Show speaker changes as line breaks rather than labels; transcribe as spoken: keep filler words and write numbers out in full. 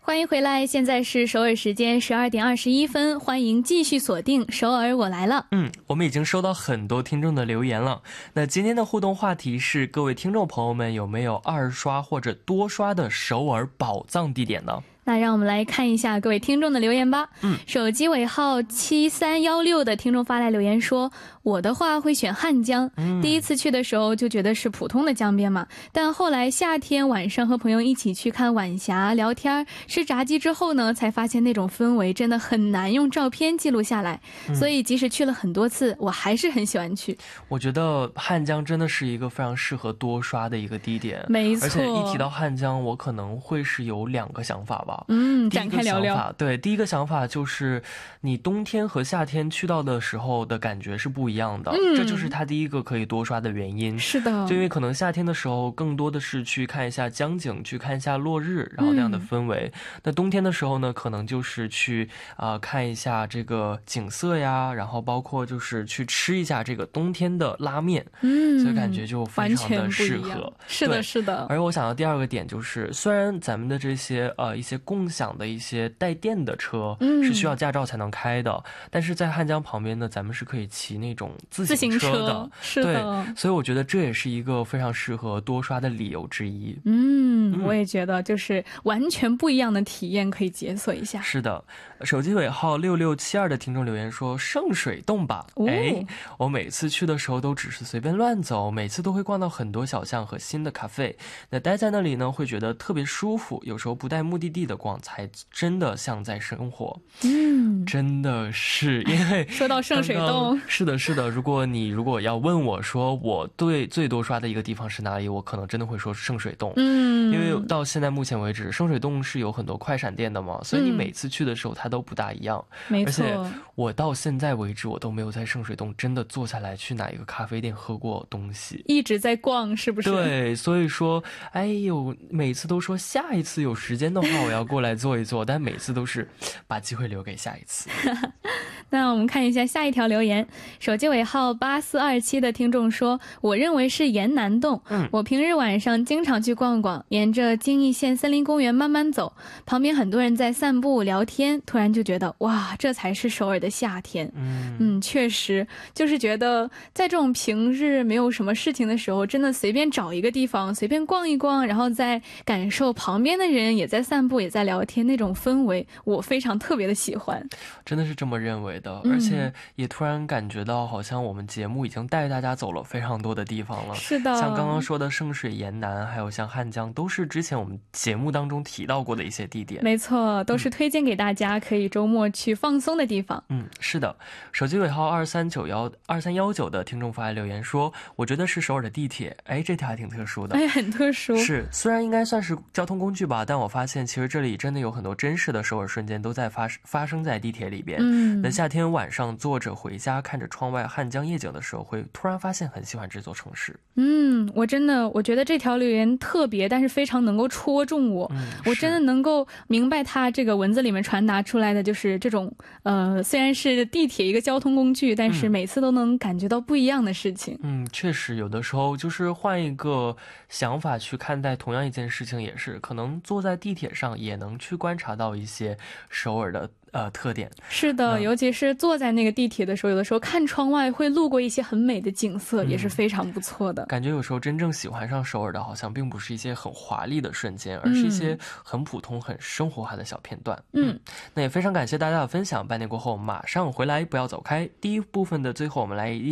欢迎回来，现在是首尔时间十二点二十一分，欢迎继续锁定首尔我来了。
嗯，我们已经收到很多听众的留言了。那今天的互动话题是，各位听众朋友们有没有二刷或者多刷的首尔宝藏地点呢？
那让我们来看一下各位听众的留言吧。嗯，手机尾号七三一六的听众发来留言说，我的话会选汉江、嗯、第一次去的时候就觉得是普通的江边嘛，但后来夏天晚上和朋友一起去看晚霞聊天吃炸鸡之后呢，才发现那种氛围真的很难用照片记录下来、嗯、所以即使去了很多次我还是很喜欢去。
我觉得汉江真的是一个非常适合多刷的一个地点，
没错，
而且一提到汉江我可能会是有两个想法吧。
嗯，展开聊聊。
对，第一个想法就是你冬天和夏天去到的时候的感觉是不一样的、嗯、这就是它第一个可以多刷的原因。
是的，
就因为可能夏天的时候更多的是去看一下江景，去看一下落日，然后那样的氛围、嗯、那冬天的时候呢，可能就是去、呃、看一下这个景色呀，然后包括就是去吃一下这个冬天的拉面。嗯，所以感觉就非常的适合。
是的是的。
而我想到第二个点就是，虽然咱们的这些呃一些共享的一些带电的车是需要驾照才能开的、嗯、但是在汉江旁边呢，咱们是可以骑那种自行车的。
是的，
对，所以我觉得这也是一个非常适合多刷的理由之一。
嗯，嗯我也觉得就是完全不一样的体验可以解锁一下。
是的，手机尾号六六七二的听众留言说，圣水洞吧。哦，哎，我每次去的时候都只是随便乱走，每次都会逛到很多小巷和新的咖啡，那待在那里呢会觉得特别舒服，有时候不带目的地的逛才真的像在生活。嗯，真的是，因为
说到圣水洞，
是的是的，如果你如果要问我说我对最多刷的一个地方是哪里，我可能真的会说圣水洞。嗯，因为到现在目前为止圣水洞是有很多快闪店的嘛，所以你每次去的时候它都不大一样。
没错，
而且我到现在为止我都没有在圣水洞真的坐下来去哪一个咖啡店喝过东西，
一直在逛是不是？
对，所以说哎呦，每次都说下一次有时间的话我要过来坐一坐，但每次都是把机会留给下一次。
那我们看一下下一条留言，手机尾号八四二七的听众说，我认为是延南洞、嗯、我平日晚上经常去逛逛，沿着京义县森林公园慢慢走，旁边很多人在散步聊天，突然就觉得哇，这才是首尔的夏天。嗯嗯，确实就是觉得在这种平日没有什么事情的时候，真的随便找一个地方随便逛一逛，然后再感受旁边的人也在散步也在聊天，那种氛围我非常特别的喜欢。
真的是这么认为的、嗯、而且也突然感觉到好像我们节目已经带大家走了非常多的地方了。
是的，
像刚刚说的圣水延南还有像汉江，都是之前我们节目当中提到过的一些地点。
没错，都是推荐给大家、嗯、可以周末去放松的地方。
嗯，是的。手机尾号二三九一二三一九的听众发来留言说，我觉得是首尔的地铁。哎，这条还挺特殊的。
哎，很特殊。
是，虽然应该算是交通工具吧，但我发现其实这里真的有很多真实的首尔瞬间都在发发生在地铁里边。嗯，那夏天晚上坐着回家看着窗外汉江夜景的时候，会突然发现很喜欢这座城市。
嗯，我真的我觉得这条留言特别，但是非常能够戳中我、嗯、我真的能够明白他这个文字里面传达出来的就是这种呃，虽然是地铁一个交通工具，但是每次都能感觉到不一样的事情。
嗯，确实有的时候就是换一个想法去看待同样一件事情，也是可能坐在地铁上也能去观察到一些首尔的呃特点。
是的、嗯、尤其是坐在那个地铁的时候，有的时候看窗外会路过一些很美的景色、嗯、也是非常不错的。
感觉有时候真正喜欢上首尔的好像并不是一些很华丽的瞬间，而是一些很普通很生活化的小片段。嗯, 嗯那也非常感谢大家的分享，半年过后马上回来，不要走开。第一部分的最后我们来